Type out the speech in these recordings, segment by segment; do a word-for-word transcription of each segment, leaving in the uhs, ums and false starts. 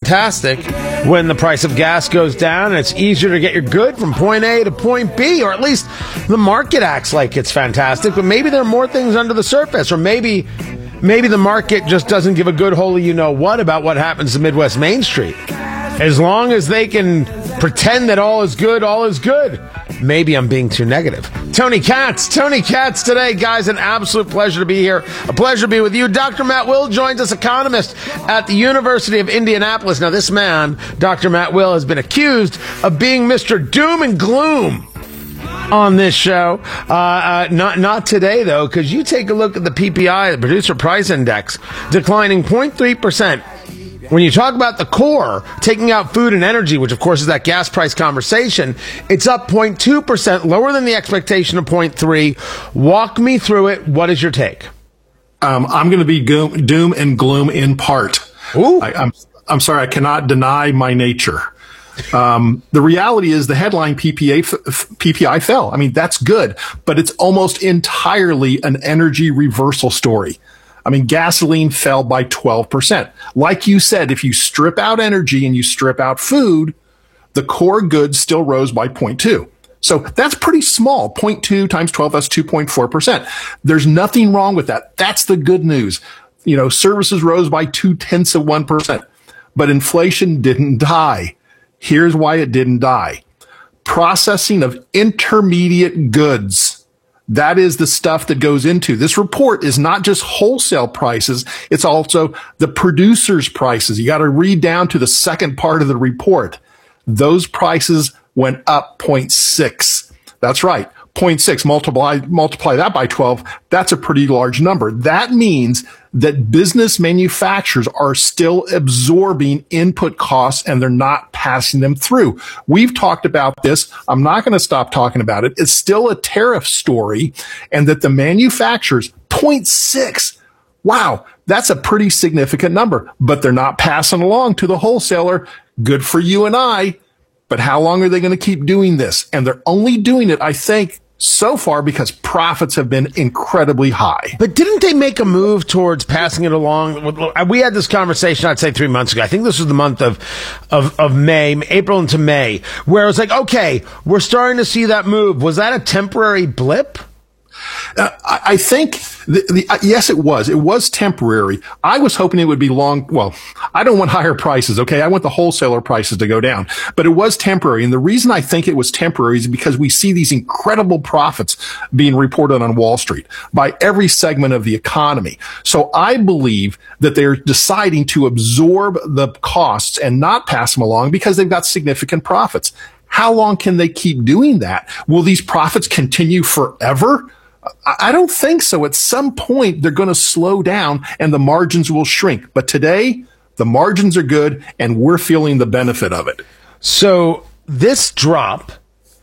fantastic when the price of gas goes down and it's easier to get your good from point A to point B, or at least the market acts like it's fantastic, but maybe there are more things under the surface, or maybe maybe the market just doesn't give a good holy you-know-what about what happens to Midwest Main Street. As long as they can pretend that all is good, all is good. Maybe I'm being too negative. Tony Katz, Tony Katz today. Guys, an absolute pleasure to be here. A pleasure to be with you. Doctor Matt Will joins us, economist at the University of Indianapolis. Now, this man, Doctor Matt Will, has been accused of being Mister Doom and Gloom on this show. Uh, uh, not not today, though, because you take a look at the P P I, the Producer Price Index, declining zero point three percent. When you talk about the core, taking out food and energy, which of course is that gas price conversation, it's up zero point two percent, lower than the expectation of zero point three. Walk me through it. What is your take? Um, I'm going to be doom, doom and gloom in part. Ooh. I, I'm I'm sorry, I cannot deny my nature. Um, the reality is the headline P P A, P P I fell. I mean, that's good, but it's almost entirely an energy reversal story. I mean, gasoline fell by twelve percent. Like you said, if you strip out energy and you strip out food, the core goods still rose by zero point two. So that's pretty small. zero point two times twelve, that's two point four percent. There's nothing wrong with that. That's the good news. You know, services rose by two tenths of one percent, but inflation didn't die. Here's why it didn't die. Processing of intermediate goods. That is the stuff that goes into this report is not just wholesale prices. It's also the producers' prices. You got to read down to the second part of the report. Those prices went up zero point six. That's right. zero point six, multiply, multiply that by twelve. That's a pretty large number. That means that business manufacturers are still absorbing input costs and they're not passing them through. We've talked about this. I'm not going to stop talking about it. It's still a tariff story, and that the manufacturers, zero point six. Wow, that's a pretty significant number, but they're not passing along to the wholesaler. Good for you and I. But how long are they going to keep doing this? And they're only doing it, I think, so far because profits have been incredibly high. But didn't they make a move towards passing it along? We had this conversation, I'd say three months ago. I think this was the month of, of, of May, April into May, where it was like, okay, we're starting to see that move. Was that a temporary blip? Uh, I, I think, the, the, uh, yes, it was. It was temporary. I was hoping it would be long. Well, I don't want higher prices, okay? I want the wholesaler prices to go down. But it was temporary. And the reason I think it was temporary is because we see these incredible profits being reported on Wall Street by every segment of the economy. So I believe that they're deciding to absorb the costs and not pass them along because they've got significant profits. How long can they keep doing that? Will these profits continue forever? I don't think so. At some point, they're going to slow down and the margins will shrink. But today, the margins are good and we're feeling the benefit of it. So this drop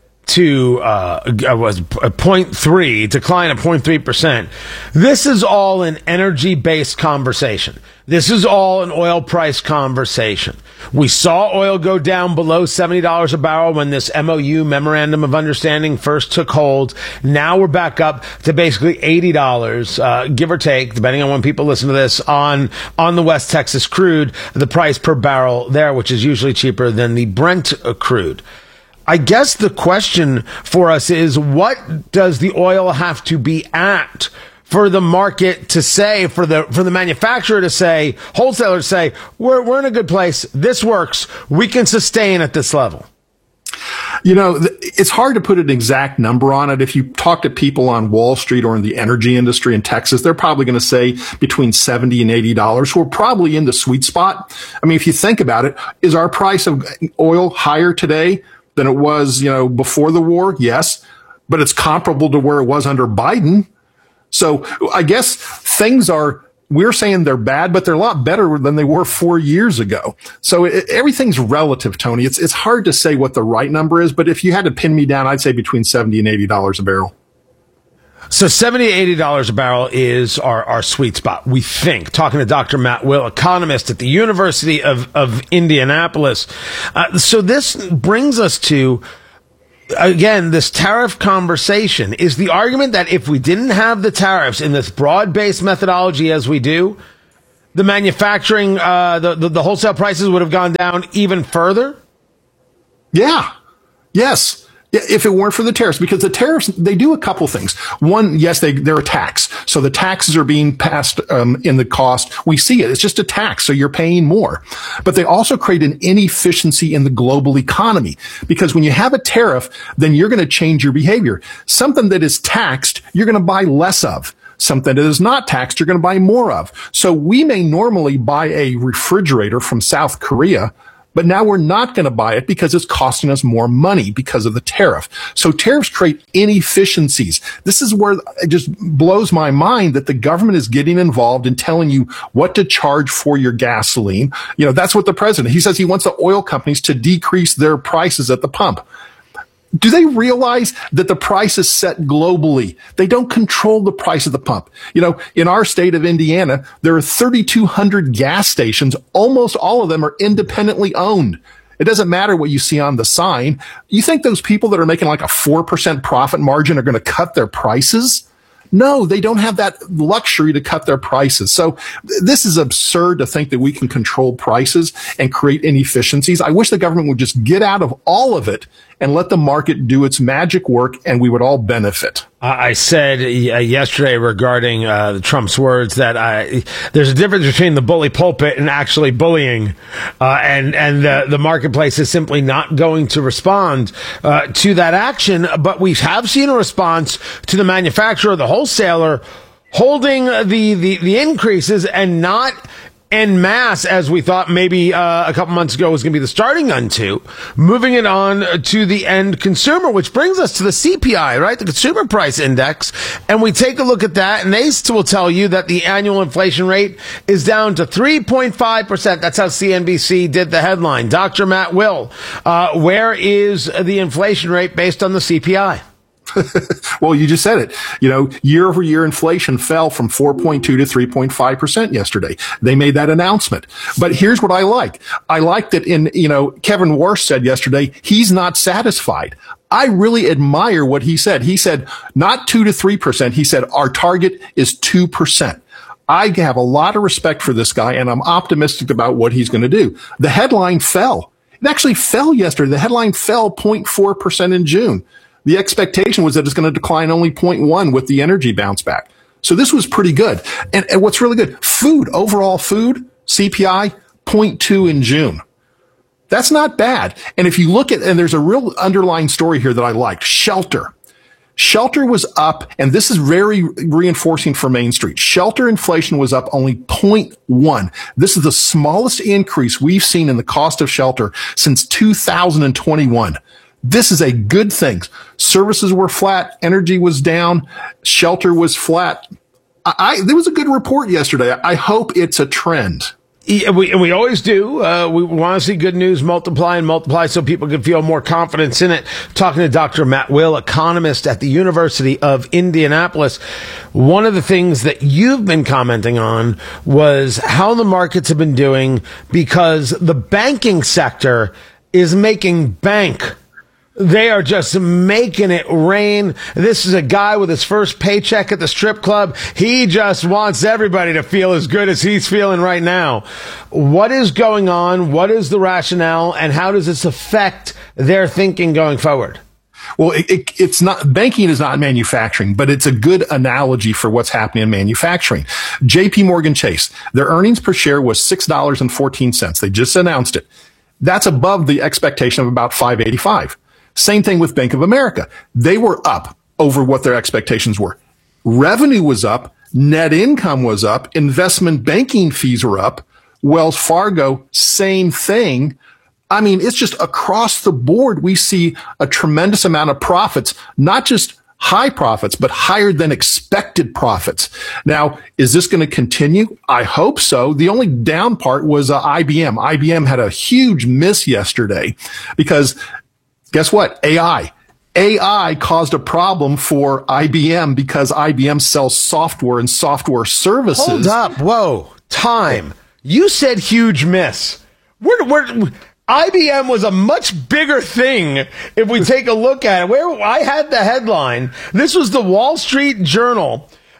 to uh, was zero point three, decline of zero point three percent. This is all an energy-based conversation. This is all an oil price conversation. We saw oil go down below seventy dollars a barrel when this M O U, Memorandum of Understanding, first took hold. Now we're back up to basically eighty dollars, uh, give or take, depending on when people listen to this, on, on the West Texas crude, the price per barrel there, which is usually cheaper than the Brent crude. I guess the question for us is, what does the oil have to be at for the market to say, for the for the manufacturer to say, wholesaler to say, we're we're in a good place, this works, we can sustain at this level? You know, it's hard to put an exact number on it. If you talk to people on Wall Street or in the energy industry in Texas, they're probably going to say between seventy and eighty dollars. We're probably in the sweet spot. I mean, if you think about it, is our price of oil higher today than it was, you know, before the war? Yes, but it's comparable to where it was under Biden. So I guess things are, we're saying they're bad, but they're a lot better than they were four years ago. So it, everything's relative, Tony. It's it's hard to say what the right number is, but if you had to pin me down, I'd say between seventy and eighty dollars a barrel. So seventy, eighty dollars a barrel is our, our sweet spot, we think. Talking to Doctor Matt Will, economist at the University of, of Indianapolis. Uh, so this brings us to, again, this tariff conversation. Is the argument that if we didn't have the tariffs in this broad-based methodology as we do, the manufacturing, uh, the, the, the wholesale prices would have gone down even further? Yeah. Yes. If it weren't for the tariffs, because the tariffs, they do a couple things. One, yes, they, they're a tax. So the taxes are being passed um, in the cost. We see it. It's just a tax. So you're paying more. But they also create an inefficiency in the global economy, because when you have a tariff, then you're going to change your behavior. Something that is taxed, you're going to buy less of. Something that is not taxed, you're going to buy more of. So we may normally buy a refrigerator from South Korea, but now we're not going to buy it because it's costing us more money because of the tariff. So tariffs create inefficiencies. This is where it just blows my mind that the government is getting involved in telling you what to charge for your gasoline. You know, that's what the president, he says he wants the oil companies to decrease their prices at the pump. Do they realize that the price is set globally? They don't control the price of the pump. You know, in our state of Indiana, there are thirty-two hundred gas stations. Almost all of them are independently owned. It doesn't matter what you see on the sign. You think those people that are making like a four percent profit margin are going to cut their prices? No, they don't have that luxury to cut their prices. So this is absurd to think that we can control prices and create inefficiencies. I wish the government would just get out of all of it and let the market do its magic work, and we would all benefit. I said uh, yesterday regarding uh, Trump's words that I, there's a difference between the bully pulpit and actually bullying, uh, and and the, the marketplace is simply not going to respond uh, to that action. But we have seen a response to the manufacturer, the wholesaler, holding the the, the increases and not en masse, as we thought maybe uh, a couple months ago was going to be the starting gun to, moving it on to the end consumer, which brings us to the C P I, right? The Consumer Price Index. And we take a look at that, and they will tell you that the annual inflation rate is down to three point five percent. That's how C N B C did the headline. Doctor Matt Will, uh, where is the inflation rate based on the C P I? Well, you just said it. You know, year over year inflation fell from four point two to three point five percent yesterday. They made that announcement. But here's what I like. I like that in, you know, Kevin Warsh said yesterday, he's not satisfied. I really admire what he said. He said not two to three percent. He said our target is two percent. I have a lot of respect for this guy, and I'm optimistic about what he's going to do. The headline fell. It actually fell yesterday. The headline fell zero point four percent in June. The expectation was that it's going to decline only zero point one with the energy bounce back. So this was pretty good. And, and what's really good, food, overall food, C P I, zero point two in June. That's not bad. And if you look at, and there's a real underlying story here that I liked, shelter. Shelter was up, and this is very reinforcing for Main Street. Shelter inflation was up only zero point one. This is the smallest increase we've seen in the cost of shelter since two thousand twenty-one. This is a good thing. Services were flat. Energy was down. Shelter was flat. I, I there was a good report yesterday. I hope it's a trend. Yeah, we, we always do. Uh, we want to see good news multiply and multiply so people can feel more confidence in it. Talking to Doctor Matt Will, economist at the University of Indianapolis. One of the things that you've been commenting on was how the markets have been doing because the banking sector is making bank. They are just making it rain. This is a guy with his first paycheck at the strip club. He just wants everybody to feel as good as he's feeling right now. What is going on? What is the rationale? And how does this affect their thinking going forward? Well, it, it, it's not, banking is not manufacturing, but it's a good analogy for what's happening in manufacturing. J P Morgan Chase, their earnings per share was six dollars and fourteen cents. They just announced it. That's above the expectation of about five eighty-five. Same thing with Bank of America. They were up over what their expectations were. Revenue was up. Net income was up. Investment banking fees were up. Wells Fargo, same thing. I mean, it's just across the board. We see a tremendous amount of profits, not just high profits, but higher than expected profits. Now, is this going to continue? I hope so. The only down part was uh, I B M. I B M had a huge miss yesterday because guess what? A I. A I caused a problem for I B M because I B M sells software and software services. Hold up. Whoa. Time. You said huge miss. We're, we're, I B M was a much bigger thing if we take a look at it. Where I had the headline. This was the Wall Street Journal.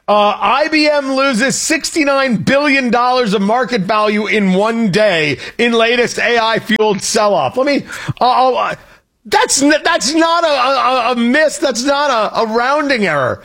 Uh, I B M loses sixty-nine billion dollars of market value in one day in latest A I-fueled sell-off. Let me... Uh, uh, that's, that's not a, a, a miss. That's not a, a rounding error.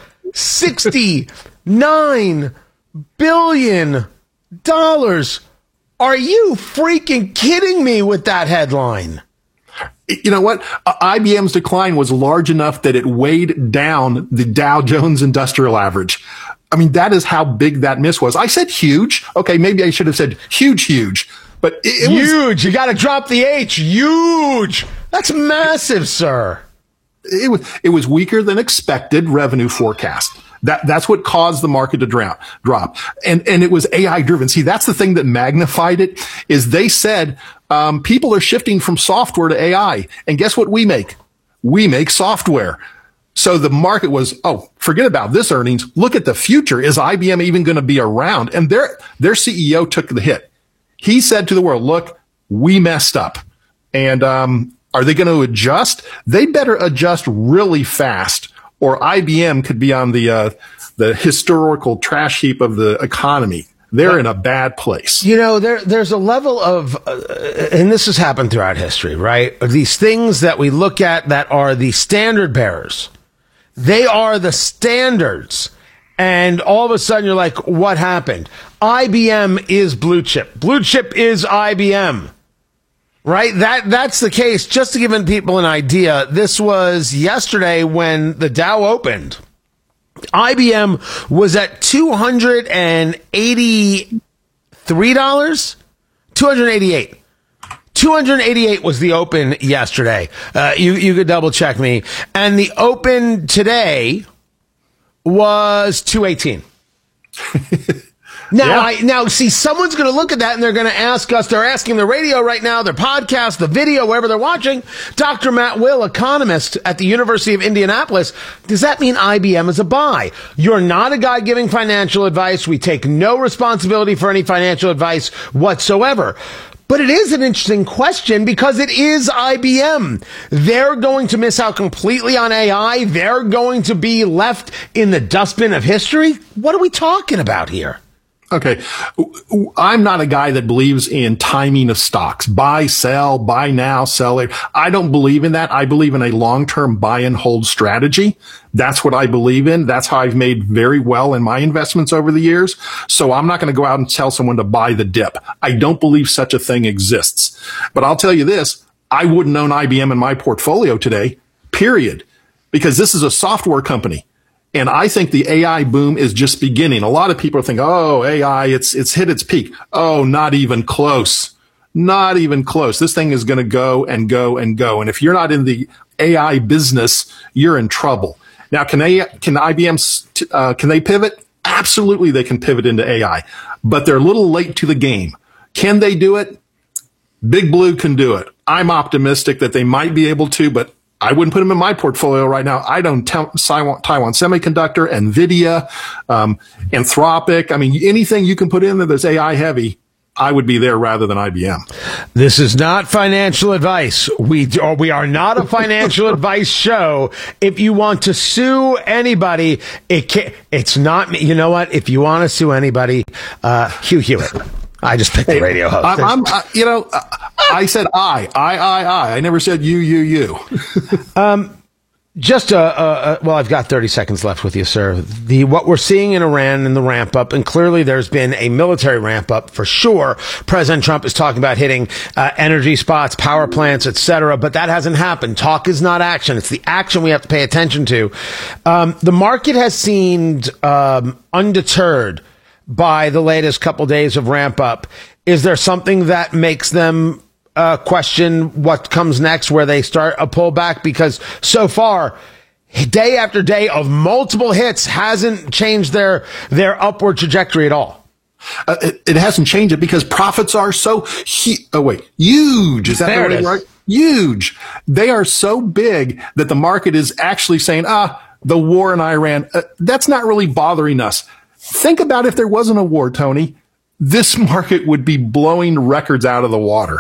sixty-nine billion dollars. Are you freaking kidding me with that headline? You know what? Uh, I B M's decline was large enough that it weighed down the Dow Jones Industrial Average. I mean, that is how big that miss was. I said huge. Okay, maybe I should have said huge, huge. But it, it huge. Was, you got to drop the H. Huge. That's massive, sir. It was it was weaker than expected revenue forecast. That that's what caused the market to drown, drop. And and it was A I driven. See, that's the thing that magnified it, is they said um, people are shifting from software to A I. And guess what we make? We make software. So the market was, oh, forget about this earnings. Look at the future. Is I B M even going to be around? And their their C E O took the hit. He said to the world, look, we messed up. And um, are they going to adjust? They better adjust really fast, or I B M could be on the uh, the historical trash heap of the economy. They're in a bad place. You know, there there's a level of, uh, and this has happened throughout history, right? These things that we look at that are the standard bearers. They are the standards. And all of a sudden you're like, what happened? I B M is blue chip. Blue chip is I B M. Right? That that's the case. Just to give people an idea, this was yesterday when the Dow opened. I B M was at two hundred eighty-three dollars, two hundred eighty-eight. two hundred eighty-eight was the open yesterday. Uh, you you could double check me. And the open today was two eighteen. Now, yeah. I, now, see, someone's going to look at that and they're going to ask us, they're asking the radio right now, their podcast, the video, wherever they're watching, Doctor Matt Will, economist at the University of Indianapolis, does that mean I B M is a buy? You're not a guy giving financial advice. We take no responsibility for any financial advice whatsoever. But it is an interesting question because it is I B M. They're going to miss out completely on A I. They're going to be left in the dustbin of history. What are we talking about here? Okay. I'm not a guy that believes in timing of stocks. Buy, sell, buy now, sell later. I don't believe in that. I believe in a long-term buy and hold strategy. That's what I believe in. That's how I've made very well in my investments over the years. So I'm not going to go out and tell someone to buy the dip. I don't believe such a thing exists. But I'll tell you this, I wouldn't own I B M in my portfolio today, period, because this is a software company. And I think the A I boom is just beginning. A lot of people think, oh, A I, it's, it's hit its peak. Oh, not even close. Not even close. This thing is going to go and go and go. And if you're not in the A I business, you're in trouble. Now, can they, can I B M, uh, can they pivot? Absolutely, they can pivot into A I, but they're a little late to the game. Can they do it? Big Blue can do it. I'm optimistic that they might be able to, but I wouldn't put them in my portfolio right now. I don't Taiwan, Taiwan Semiconductor, NVIDIA, um, Anthropic. I mean, anything you can put in there that's A I heavy, I would be there rather than I B M. This is not financial advice. We or we are not a financial advice show. If you want to sue anybody, it can, it's not me. You know what? If you want to sue anybody, uh, Hugh Hewitt. I just picked the radio host. I'm, I'm uh, you know, uh, I said I, I, I, I. I never said you, you, you. um, just a, a, a, well, I've got thirty seconds left with you, sir. The what we're seeing in Iran and the ramp up, and clearly there's been a military ramp up for sure. President Trump is talking about hitting uh, energy spots, power plants, et cetera, but that hasn't happened. Talk is not action. It's the action we have to pay attention to. Um, the market has seemed um, undeterred by the latest couple days of ramp up. Is there something that makes them uh, question what comes next, where they start a pullback? Because so far, day after day of multiple hits hasn't changed their their upward trajectory at all. Uh, it, it hasn't changed it because profits are so he- oh wait huge. Is that there the right? Huge. They are so big that the market is actually saying, ah, the war in Iran, uh, that's not really bothering us. Think about if there wasn't a war, Tony, this market would be blowing records out of the water.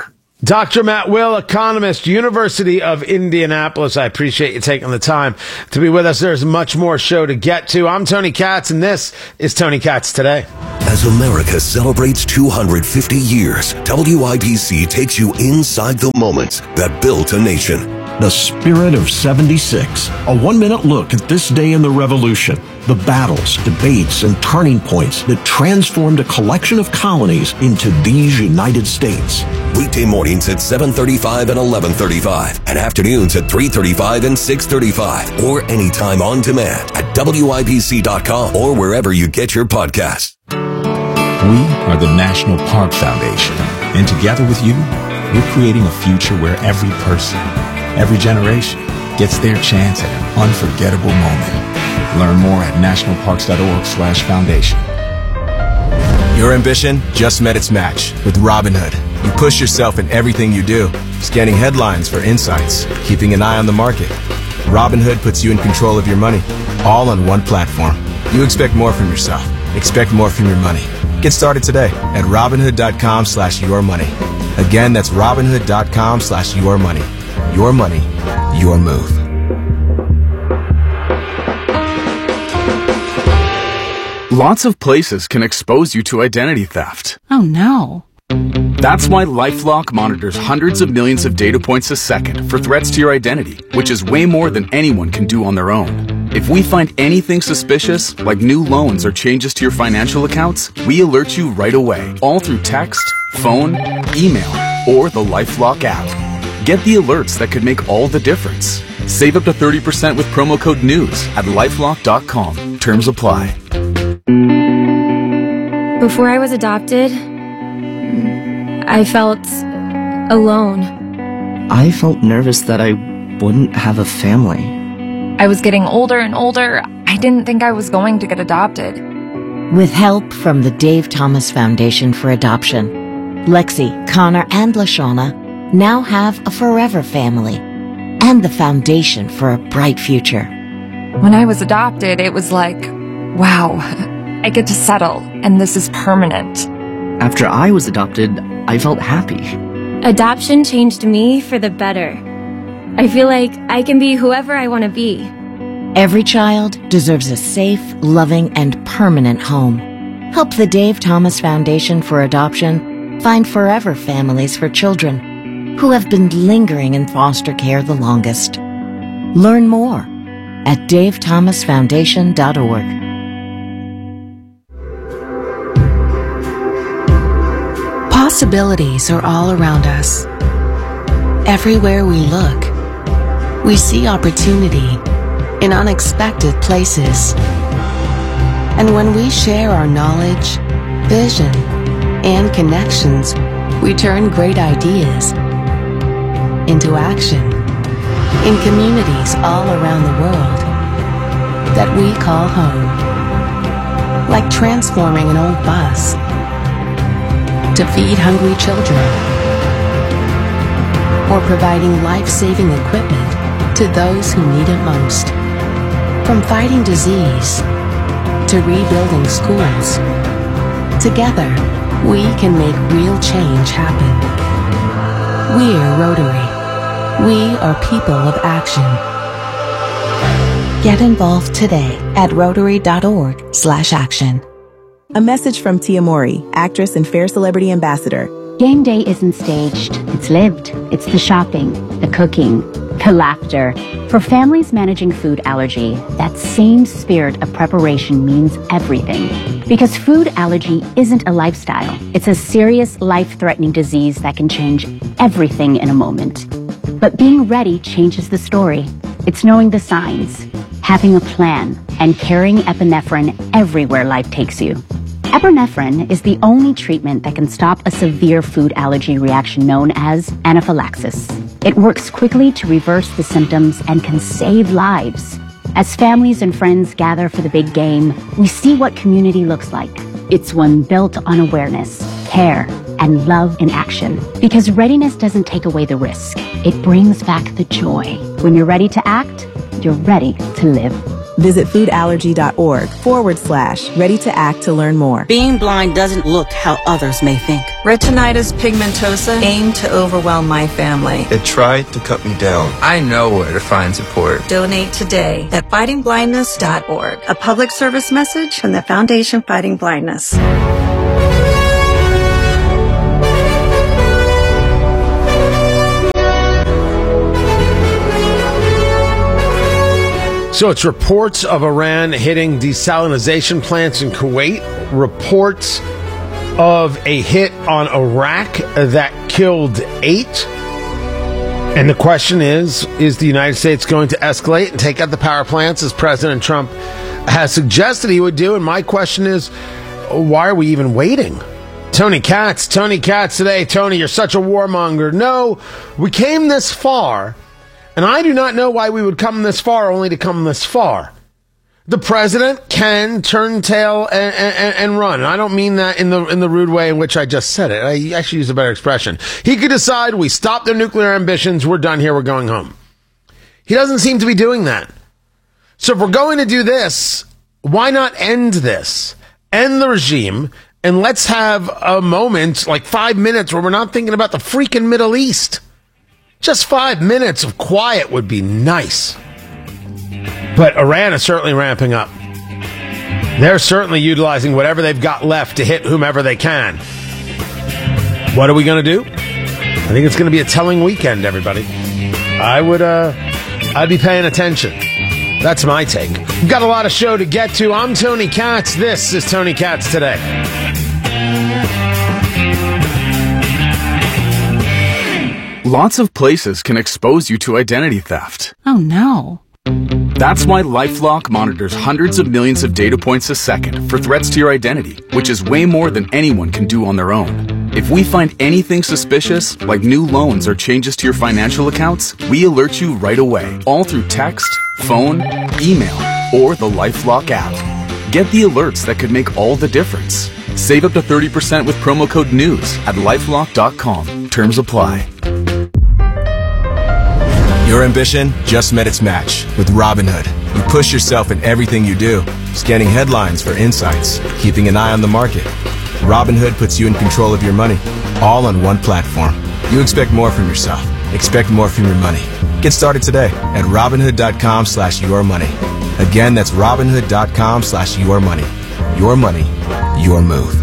Doctor Matt Will, economist, University of Indianapolis. I appreciate you taking the time to be with us. There's much more show to get to. I'm Tony Katz, and this is Tony Katz Today. As America celebrates two hundred fifty years, W I B C takes you inside the moments that built a nation. The Spirit of seventy-six, a one-minute look at this day in the Revolution, the battles, debates, and turning points that transformed a collection of colonies into these United States. Weekday mornings at seven thirty-five and eleven thirty-five, and afternoons at three thirty-five and six thirty-five, or anytime on demand at W I B C dot com or wherever you get your podcasts. We are the National Park Foundation, and together with you, we're creating a future where every person, every generation gets their chance at an unforgettable moment. Learn more at nationalparks.org slash foundation. Your ambition just met its match with Robinhood. You push yourself in everything you do, scanning headlines for insights, keeping an eye on the market. Robinhood puts you in control of your money, all on one platform. You expect more from yourself. Expect more from your money. Get started today at Robinhood.com slash your money. Again, that's Robinhood.com slash your money. Your money, your move. Lots of places can expose you to identity theft. Oh no. That's why LifeLock monitors hundreds of millions of data points a second for threats to your identity, which is way more than anyone can do on their own. If we find anything suspicious, like new loans or changes to your financial accounts, we alert you right away, all through text, phone, email, or the LifeLock app. Get the alerts that could make all the difference. Save up to thirty percent with promo code NEWS at lifelock dot com. Terms apply. Before I was adopted, I felt alone. I felt nervous that I wouldn't have a family. I was getting older and older. I didn't think I was going to get adopted. With help from the Dave Thomas Foundation for Adoption, Lexi, Connor, and LaShawna now have a forever family and the foundation for a bright future. When I was adopted, it was like, wow, I get to settle, and this is permanent. After I was adopted, I felt happy. Adoption changed me for the better. I feel like I can be whoever I want to be. Every child deserves a safe, loving, and permanent home. Help the Dave Thomas Foundation for Adoption find forever families for children who have been lingering in foster care the longest. Learn more at dave thomas foundation dot org. Possibilities are all around us. Everywhere we look, we see opportunity in unexpected places. And when we share our knowledge, vision, and connections, we turn great ideas into action in communities all around the world that we call home. Like transforming an old bus to feed hungry children, or providing life-saving equipment to those who need it most. From fighting disease to rebuilding schools, together we can make real change happen. We're Rotary. We are people of action. Get involved today at rotary dot org slash action. A message from Tia Mori, actress and Fair Celebrity Ambassador. Game day isn't staged, it's lived. It's the shopping, the cooking, the laughter. For families managing food allergy, that same spirit of preparation means everything. Because food allergy isn't a lifestyle. It's a serious, life-threatening disease that can change everything in a moment. But being ready changes the story. It's knowing the signs, having a plan, and carrying epinephrine everywhere life takes you. Epinephrine is the only treatment that can stop a severe food allergy reaction known as anaphylaxis. It works quickly to reverse the symptoms and can save lives. As families and friends gather for the big game, we see what community looks like. It's one built on awareness, care, and love in action. Because readiness doesn't take away the risk. It brings back the joy. When you're ready to act, you're ready to live. Visit foodallergy.org forward slash ready to act to learn more. Being blind doesn't look how others may think. Retinitis pigmentosa aimed to overwhelm my family. It tried to cut me down. I know where to find support. Donate today at fighting blindness dot org. A public service message from the Foundation Fighting Blindness. So it's reports of Iran hitting desalination plants in Kuwait, reports of a hit on Iraq that killed eight. And the question is, is the United States going to escalate and take out the power plants as President Trump has suggested he would do? And my question is, why are we even waiting? Tony Katz, Tony Katz today. Tony, you're such a warmonger. No, we came this far. And I do not know why we would come this far only to come this far. The president can turn tail and, and, and run. And I don't mean that in the in the rude way in which I just said it. I actually use a better expression. He could decide we stop their nuclear ambitions. We're done here. We're going home. He doesn't seem to be doing that. So if we're going to do this, why not end this? End the regime. And let's have a moment, like five minutes, where we're not thinking about the freaking Middle East. Just five minutes of quiet would be nice. But Iran is certainly ramping up. They're certainly utilizing whatever they've got left to hit whomever they can. What are we going to do? I think it's going to be a telling weekend, everybody. I would, uh, I'd be paying attention. That's my take. We've got a lot of show to get to. I'm Tony Katz. This is Tony Katz Today. Lots of places can expose you to identity theft. Oh no. That's why LifeLock monitors hundreds of millions of data points a second for threats to your identity, which is way more than anyone can do on their own. If we find anything suspicious, like new loans or changes to your financial accounts, we alert you right away, all through text, phone, email, or the LifeLock app. Get the alerts that could make all the difference. Save up to thirty percent with promo code NEWS at lifelock dot com. Terms apply. Your ambition just met its match with Robinhood. You push yourself in everything you do, scanning headlines for insights, keeping an eye on the market. Robinhood puts you in control of your money, all on one platform. You expect more from yourself. Expect more from your money. Get started today at Robinhood dot com slash your money. Again, that's Robinhood dot com slash your money. Your money, your move.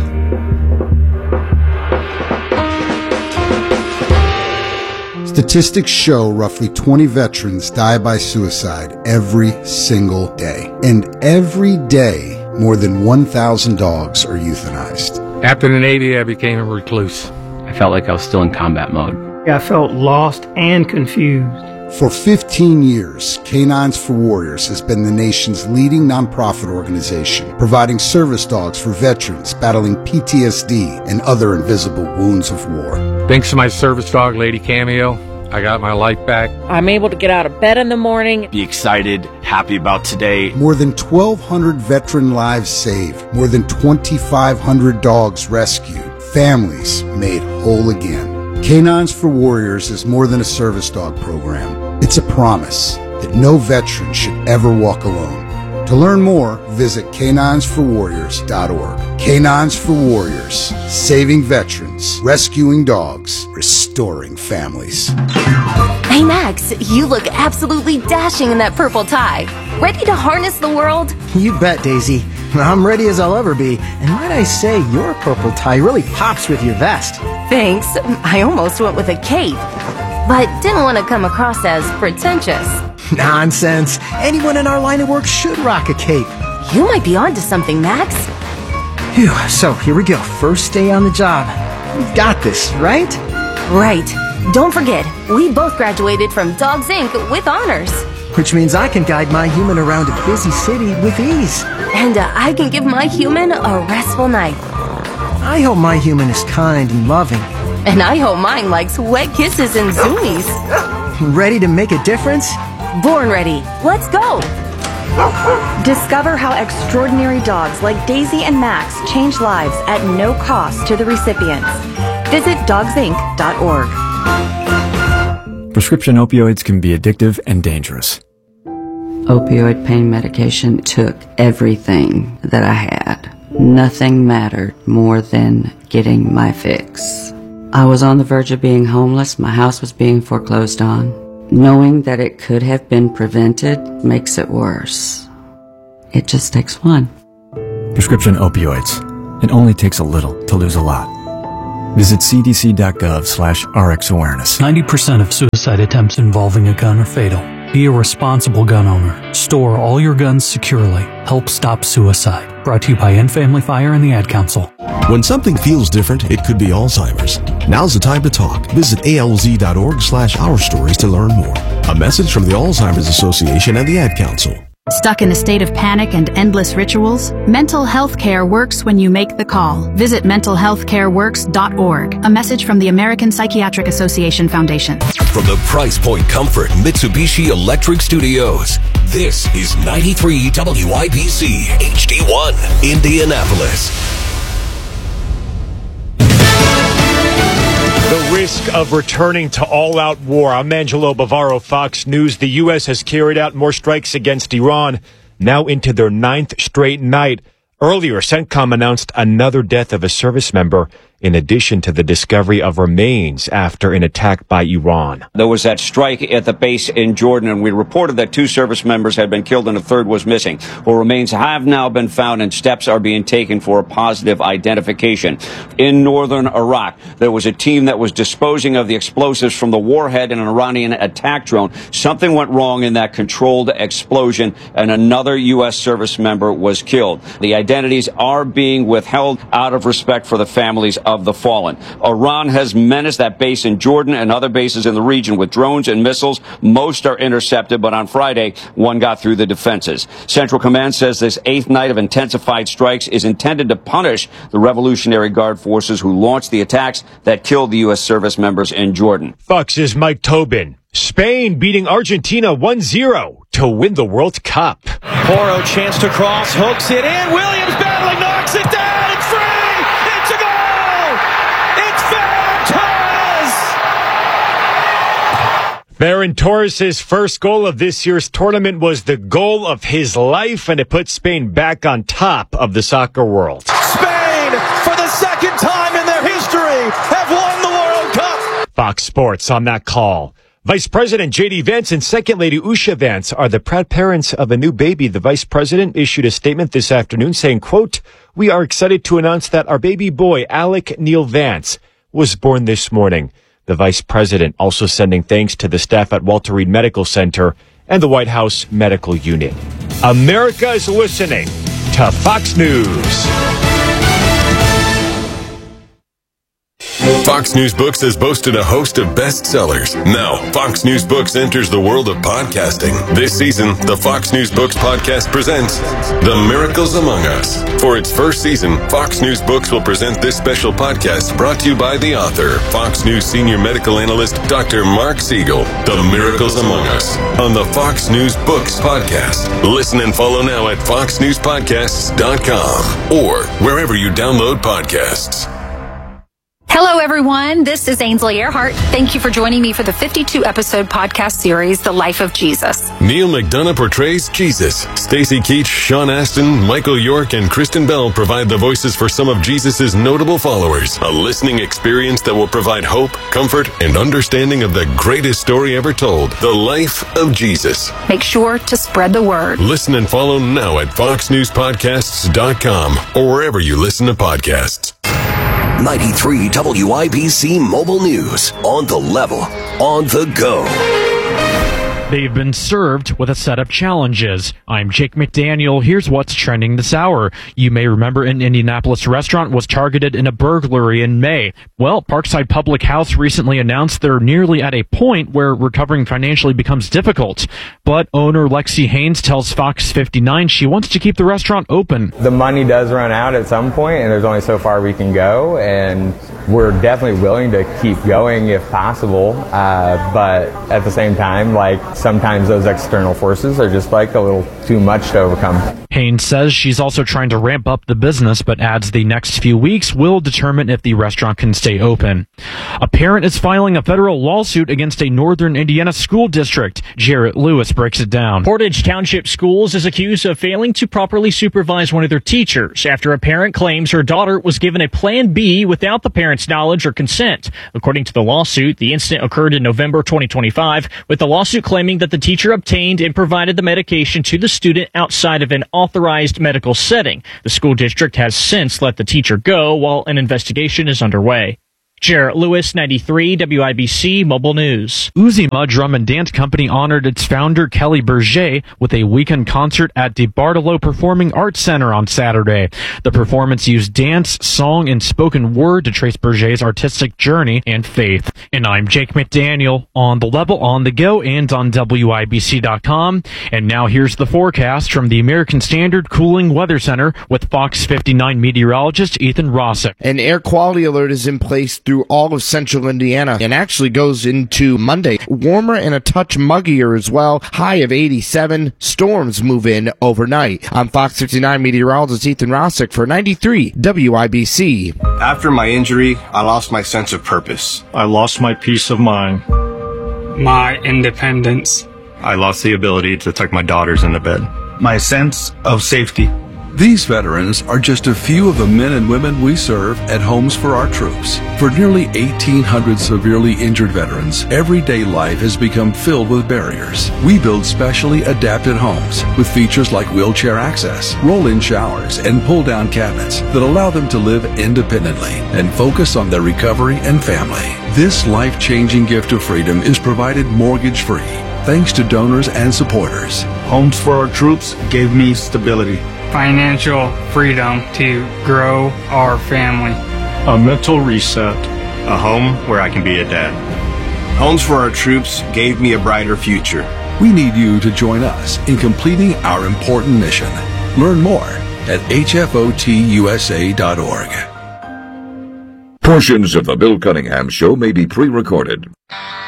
Statistics show roughly twenty veterans die by suicide every single day. And every day, more than one thousand dogs are euthanized. After the Navy, I became a recluse. I felt like I was still in combat mode. I felt lost and confused. For fifteen years, Canines for Warriors has been the nation's leading nonprofit organization, providing service dogs for veterans battling P T S D and other invisible wounds of war. Thanks to my service dog, Lady Cameo, I got my life back. I'm able to get out of bed in the morning. Be excited, happy about today. More than twelve hundred veteran lives saved. More than twenty-five hundred dogs rescued. Families made whole again. Canines for Warriors is more than a service dog program. It's a promise that no veteran should ever walk alone. To learn more, visit canines for warriors dot org. Canines for Warriors, saving veterans, rescuing dogs, restoring families. Hey Max, you look absolutely dashing in that purple tie. Ready to harness the world? You bet, Daisy. I'm ready as I'll ever be. And might I say, your purple tie really pops with your vest. Thanks. I almost went with a cape, but didn't want to come across as pretentious. Nonsense. Anyone in our line of work should rock a cape. You might be onto something, Max. Phew, so here we go. First day on the job. We've got this, right? Right. Don't forget, we both graduated from Dogs Incorporated with honors. Which means I can guide my human around a busy city with ease. And uh, I can give my human a restful night. I hope my human is kind and loving. And I hope mine likes wet kisses and zoomies. Ready to make a difference? Born ready. Let's go. Discover how extraordinary dogs like Daisy and Max change lives at no cost to the recipients. Visit dogs inc dot org. Prescription opioids can be addictive and dangerous. Opioid pain medication took everything that I had. Nothing mattered more than getting my fix. I was on the verge of being homeless. My house was being foreclosed on. Knowing that it could have been prevented makes it worse. It just takes one. Prescription opioids. It only takes a little to lose a lot. Visit cdc.gov slash rxawareness. ninety percent of suicide attempts involving a gun are fatal. Be a responsible gun owner. Store all your guns securely. Help stop suicide. Brought to you by End Family Fire and the Ad Council. When something feels different, it could be Alzheimer's. Now's the time to talk. Visit alz.org slash our stories to learn more. A message from the Alzheimer's Association and the Ad Council. Stuck in a state of panic and endless rituals? Mental health care works when you make the call. Visit mental health care works dot org. A message from the American Psychiatric Association Foundation. From the Price Point Comfort Mitsubishi Electric Studios, this is ninety-three W I B C H D one, Indianapolis. The risk of returning to all-out war. I'm Angelo Bavaro, Fox News. The U S has carried out more strikes against Iran, now into their ninth straight night. Earlier, CENTCOM announced another death of a service member, in addition to the discovery of remains after an attack by Iran. There was that strike at the base in Jordan, and we reported that two service members had been killed and a third was missing. Well, remains have now been found, and steps are being taken for a positive identification. In northern Iraq, there was a team that was disposing of the explosives from the warhead in an Iranian attack drone. Something went wrong in that controlled explosion, and another U S service member was killed. The identities are being withheld out of respect for the families of the fallen. Iran has menaced that base in Jordan and other bases in the region with drones and missiles. Most are intercepted, but on Friday, one got through the defenses. Central Command says this eighth night of intensified strikes is intended to punish the Revolutionary Guard forces who launched the attacks that killed the U S service members in Jordan. Fox's Mike Tobin. Spain beating Argentina one zero to win the World Cup. Porro chance to cross, hooks it in. Williams battling, knocks it down. It's free. It's a goal. It's Ferran Torres. Ferran Torres' first goal of this year's tournament was the goal of his life, and it put Spain back on top of the soccer world. Spain, for the second time in their history, have won the World Cup. Fox Sports on that call. Vice President J D Vance and Second Lady Usha Vance are the proud parents of a new baby. The Vice President issued a statement this afternoon saying, quote, "We are excited to announce that our baby boy, Alec Neil Vance, was born this morning." The Vice President also sending thanks to the staff at Walter Reed Medical Center and the White House Medical Unit. America is listening to Fox News. Fox News Books has boasted a host of bestsellers. Now, Fox News Books enters the world of podcasting. This season, the Fox News Books podcast presents The Miracles Among Us. For its first season, Fox News Books will present this special podcast brought to you by the author, Fox News senior medical analyst, Doctor Mark Siegel. The Miracles Among Us on the Fox News Books podcast. Listen and follow now at fox news podcasts dot com or wherever you download podcasts. Hello, everyone. This is Ainsley Earhart. Thank you for joining me for the fifty-two episode podcast series, The Life of Jesus. Neil McDonough portrays Jesus. Stacey Keach, Sean Astin, Michael York, and Kristen Bell provide the voices for some of Jesus' notable followers. A listening experience that will provide hope, comfort, and understanding of the greatest story ever told, The Life of Jesus. Make sure to spread the word. Listen and follow now at fox news podcasts dot com or wherever you listen to podcasts. ninety-three W I B C Mobile News. On the level. On the go. They've been served with a set of challenges. I'm Jake McDaniel. Here's what's trending this hour. You may remember an Indianapolis restaurant was targeted in a burglary in May. Well, Parkside Public House recently announced they're nearly at a point where recovering financially becomes difficult. But owner Lexi Haynes tells Fox fifty-nine she wants to keep the restaurant open. The money does run out at some point, and there's only so far we can go, and we're definitely willing to keep going if possible. Uh, but at the same time, like, sometimes those external forces are just like a little too much to overcome. Haynes says she's also trying to ramp up the business, but adds the next few weeks will determine if the restaurant can stay open. A parent is filing a federal lawsuit against a northern Indiana school district. Jarrett Lewis breaks it down. Portage Township Schools is accused of failing to properly supervise one of their teachers after a parent claims her daughter was given a Plan B without the parent's knowledge or consent. According to the lawsuit, the incident occurred in November twenty twenty-five, with the lawsuit claiming that the teacher obtained and provided the medication to the student outside of an authorized medical setting. The school district has since let the teacher go while an investigation is underway. Jarrett Lewis, ninety-three W I B C Mobile News. Uzima Drum and Dance Company honored its founder, Kelly Berger, with a weekend concert at DeBartolo Performing Arts Center on Saturday. The performance used dance, song, and spoken word to trace Berger's artistic journey and faith. And I'm Jake McDaniel, on The Level, on the go, and on W I B C dot com. And now here's the forecast from the American Standard Cooling Weather Center with Fox fifty-nine meteorologist Ethan Rossick. An air quality alert is in place through all of central Indiana and actually goes into Monday. Warmer and a touch muggier as well. High of eighty-seven. Storms move in overnight. I'm Fox fifty-nine meteorologist Ethan Rossick for ninety-three W I B C. After my injury, I lost my sense of purpose. I lost my peace of mind. My independence. I lost the ability to tuck my daughters into bed. My sense of safety. These veterans are just a few of the men and women we serve at Homes for Our Troops. For nearly eighteen hundred severely injured veterans, everyday life has become filled with barriers. We build specially adapted homes with features like wheelchair access, roll-in showers, and pull-down cabinets that allow them to live independently and focus on their recovery and family. This life-changing gift of freedom is provided mortgage-free, thanks to donors and supporters. Homes for Our Troops gave me stability, financial freedom to grow our family, a mental reset, a home where I can be a dad. Homes for Our Troops gave me a brighter future. We need you to join us in completing our important mission. Learn more at H F O T U S A dot org. Portions of the Bill Cunningham Show may be pre-recorded.